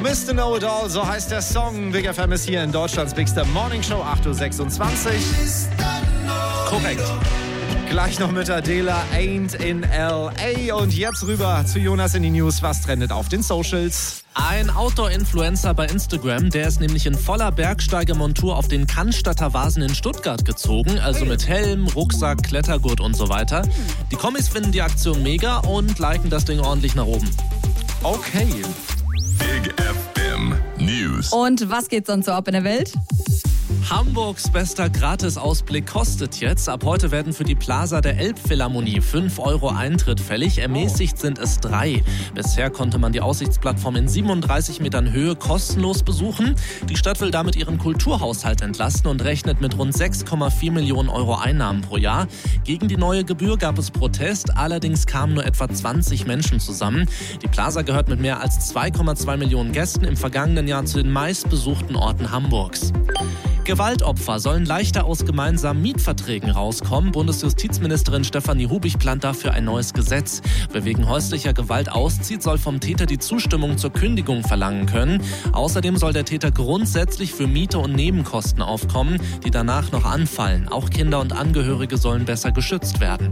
Mr. Know It All, so heißt der Song. Big FM ist hier in Deutschlands Bigster Morning Show, 8.26 Uhr. Korrekt. Gleich noch mit Adela, Ain't in L.A. Und jetzt rüber zu Jonas in die News. Was trendet auf den Socials? Ein Outdoor-Influencer bei Instagram, der ist nämlich in voller Bergsteigemontur auf den Cannstatter Vasen in Stuttgart gezogen. Also mit Helm, Rucksack, Klettergurt und so weiter. Die Kommis finden die Aktion mega und liken das Ding ordentlich nach oben. Okay. Big FM News. Und was geht sonst so ab in der Welt? Hamburgs bester Gratisausblick kostet jetzt. Ab heute werden für die Plaza der Elbphilharmonie 5 € Eintritt fällig. Ermäßigt sind es 3. Bisher konnte man die Aussichtsplattform in 37 Metern Höhe kostenlos besuchen. Die Stadt will damit ihren Kulturhaushalt entlasten und rechnet mit rund 6,4 Millionen € Einnahmen pro Jahr. Gegen die neue Gebühr gab es Protest. Allerdings kamen nur etwa 20 Menschen zusammen. Die Plaza gehört mit mehr als 2,2 Millionen Gästen im vergangenen Jahr zu den meistbesuchten Orten Hamburgs. Gewaltopfer sollen leichter aus gemeinsamen Mietverträgen rauskommen. Bundesjustizministerin Stefanie Hubig plant dafür ein neues Gesetz. Wer wegen häuslicher Gewalt auszieht, soll vom Täter die Zustimmung zur Kündigung verlangen können. Außerdem soll der Täter grundsätzlich für Miete und Nebenkosten aufkommen, die danach noch anfallen. Auch Kinder und Angehörige sollen besser geschützt werden.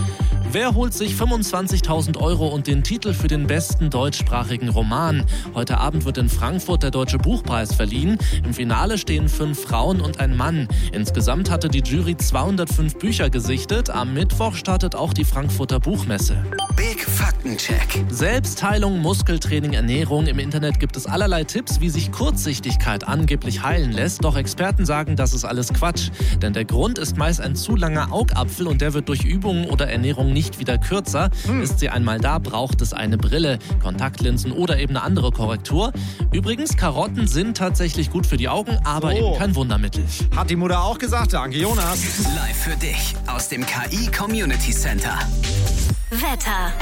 Wer holt sich 25.000 € und den Titel für den besten deutschsprachigen Roman? Heute Abend wird in Frankfurt der Deutsche Buchpreis verliehen. Im Finale stehen 5 Frauen und ein Mann. Insgesamt hatte die Jury 205 Bücher gesichtet. Am Mittwoch startet auch die Frankfurter Buchmesse. Big Faktencheck. Selbstheilung, Muskeltraining, Ernährung. Im Internet gibt es allerlei Tipps, wie sich Kurzsichtigkeit angeblich heilen lässt. Doch Experten sagen, das ist alles Quatsch. Denn der Grund ist meist ein zu langer Augapfel und der wird durch Übungen oder Ernährung nicht wieder kürzer. Ist sie einmal da, braucht es eine Brille, Kontaktlinsen oder eben eine andere Korrektur. Übrigens, Karotten sind tatsächlich gut für die Augen, aber eben kein Wundermittel. Hat die Mutter auch gesagt. Danke, Jonas. Live für dich aus dem KI Community Center. Wetter.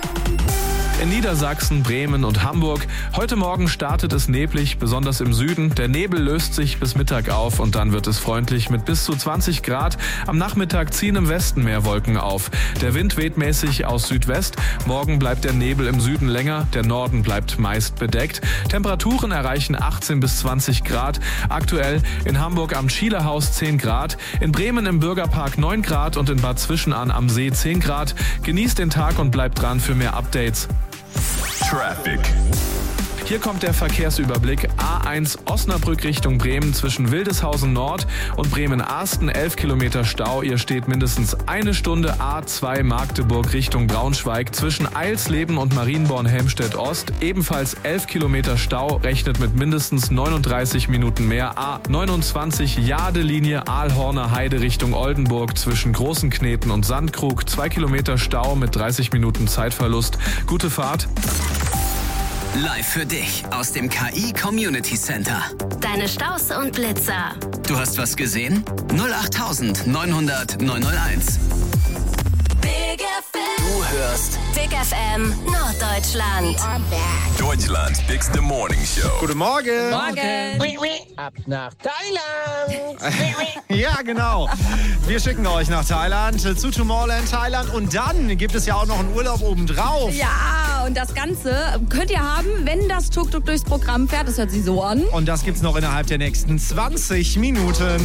In Niedersachsen, Bremen und Hamburg. Heute Morgen startet es neblig, besonders im Süden. Der Nebel löst sich bis Mittag auf und dann wird es freundlich mit bis zu 20 Grad. Am Nachmittag ziehen im Westen mehr Wolken auf. Der Wind weht mäßig aus Südwest. Morgen bleibt der Nebel im Süden länger. Der Norden bleibt meist bedeckt. Temperaturen erreichen 18 bis 20 Grad. Aktuell in Hamburg am Schielehaus 10 Grad. In Bremen im Bürgerpark 9 Grad und in Bad Zwischenahn am See 10 Grad. Genießt den Tag und bleibt dran für mehr Updates. Traffic. Hier kommt der Verkehrsüberblick. A1 Osnabrück Richtung Bremen zwischen Wildeshausen Nord und Bremen-Arsten 11 Kilometer Stau. Ihr steht mindestens eine Stunde. A2 Magdeburg Richtung Braunschweig zwischen Eilsleben und Marienborn-Helmstedt Ost. Ebenfalls 11 Kilometer Stau, rechnet mit mindestens 39 Minuten mehr. A29 Jade-Linie Aalhorner Heide Richtung Oldenburg zwischen Großenkneten und Sandkrug. 2 Kilometer Stau mit 30 Minuten Zeitverlust. Gute Fahrt. Live für dich aus dem KI Community Center. Deine Staus und Blitzer. Du hast was gesehen? 08900 901. Big FM. Du hörst Big FM Norddeutschland. Deutschlands Bigster Morning Show. Guten Morgen. Ab nach Thailand. Ja, genau. Wir schicken euch nach Thailand, zu Tomorrowland Thailand. Und dann gibt es ja auch noch einen Urlaub obendrauf. Ja, und das Ganze könnt ihr haben, wenn das Tuk-Tuk durchs Programm fährt. Das hört sich so an. Und das gibt's noch innerhalb der nächsten 20 Minuten.